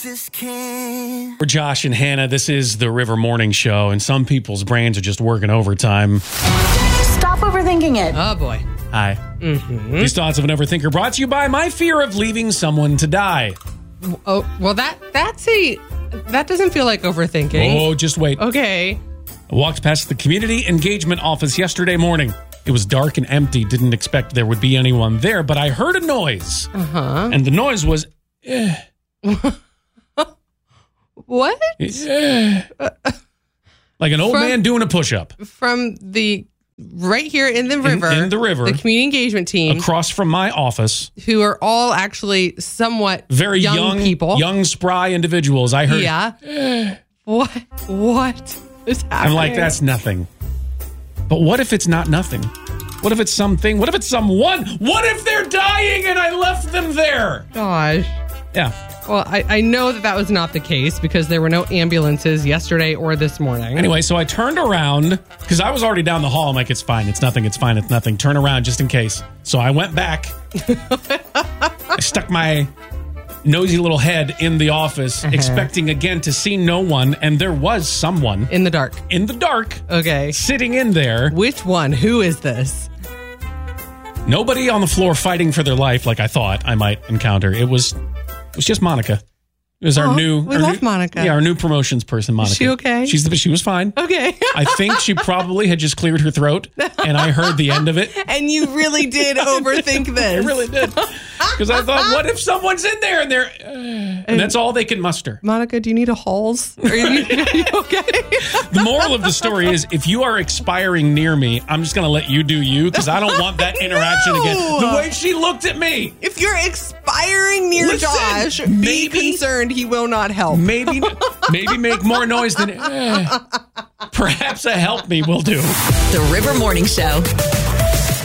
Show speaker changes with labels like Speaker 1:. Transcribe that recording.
Speaker 1: We're Josh and Hannah. This is the River Morning Show, and some people's brains are just working overtime.
Speaker 2: Stop overthinking it.
Speaker 3: Oh, boy.
Speaker 1: Hi. These thoughts of an overthinker brought to you by my fear of leaving someone to die.
Speaker 3: Oh, well, that doesn't feel like overthinking.
Speaker 1: Oh, just wait.
Speaker 3: Okay.
Speaker 1: I walked past the community engagement office yesterday morning. It was dark and empty. Didn't expect there would be anyone there, but I heard a noise. And the noise was,
Speaker 3: What?
Speaker 1: like an old man doing a push-up.
Speaker 3: From the right here in the river.
Speaker 1: In the river.
Speaker 3: The community engagement team.
Speaker 1: Across from my office.
Speaker 3: Who are all actually somewhat
Speaker 1: very
Speaker 3: young people.
Speaker 1: Young, spry individuals. I heard.
Speaker 3: Yeah. What is happening?
Speaker 1: I'm like, that's nothing. But what if it's not nothing? What if it's something? What if it's someone? What if they're dying and I left them there?
Speaker 3: Gosh.
Speaker 1: Yeah.
Speaker 3: Well, I know that was not the case because there were no ambulances yesterday or this morning.
Speaker 1: Anyway, so I turned around because I was already down the hall. I'm like, it's fine. It's nothing. It's fine. It's nothing. Turn around just in case. So I went back. I stuck my nosy little head in the office, expecting again to see no one. And there was someone.
Speaker 3: In the dark.
Speaker 1: In the dark.
Speaker 3: Okay.
Speaker 1: Sitting in there.
Speaker 3: Which one? Who is this?
Speaker 1: Nobody on the floor fighting for their life like I thought I might encounter. It was just Monica. It was our new...
Speaker 3: We love Monica.
Speaker 1: Yeah, our new promotions person, Monica.
Speaker 3: Is she okay?
Speaker 1: She was fine.
Speaker 3: Okay.
Speaker 1: I think she probably had just cleared her throat, and I heard the end of it.
Speaker 3: And you really did overthink this.
Speaker 1: I really did. Because I thought, what if someone's in there and they're... and that's all they can muster.
Speaker 3: Monica, do you need a Halls? Are you okay?
Speaker 1: The moral of the story is, if you are expiring near me, I'm just going to let you do you, because I don't want that interaction again. The way she looked at me.
Speaker 3: If you're expiring near Josh, be concerned he will not help.
Speaker 1: Maybe make more noise than... perhaps a help me will do.
Speaker 2: The River Morning Show.